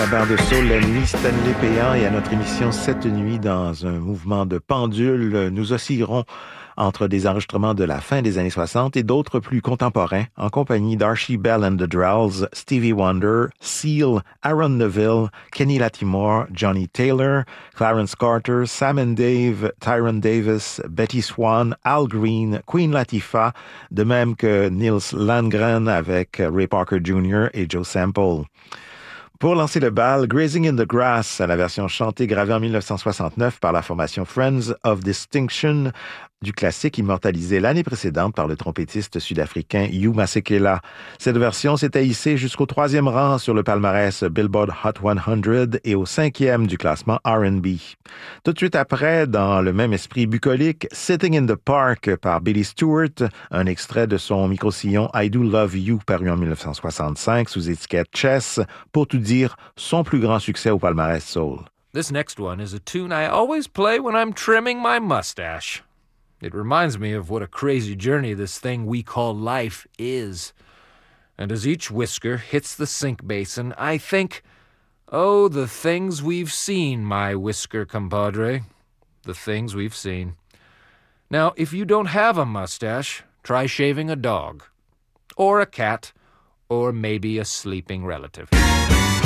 La barre de soul, la nuit, Stanley Péan, et à notre émission Cette nuit, dans un mouvement de pendule, nous oscillerons entre des enregistrements de la fin des années 60 et d'autres plus contemporains, en compagnie d'Archie Bell and the Drells, Stevie Wonder, Seal, Aaron Neville, Kenny Lattimore, Johnny Taylor, Clarence Carter, Sam and Dave, Tyron Davis, Betty Swan, Al Green, Queen Latifah, de même que Nils Landgren avec Ray Parker Jr. et Joe Sample. Pour lancer le bal, Grazing in the Grass, à la version chantée gravée en 1969 par la formation Friends of Distinction, du classique immortalisé l'année précédente par le trompettiste sud-africain Hugh Masekela. Cette version s'était hissée jusqu'au 3e rang sur le palmarès Billboard Hot 100 et au 5e du classement R&B. Tout de suite après, dans le même esprit bucolique, Sitting in the Park par Billy Stewart, un extrait de son micro-sillon I Do Love You paru en 1965 sous étiquette Chess, pour tout dire, son plus grand succès au palmarès soul. This next one is a tune I always play when I'm trimming my mustache. It reminds me of what a crazy journey this thing we call life is. And as each whisker hits the sink basin, I think, oh, the things we've seen, my whisker compadre. The things we've seen. Now, if you don't have a mustache, try shaving a dog. Or a cat. Or maybe a sleeping relative.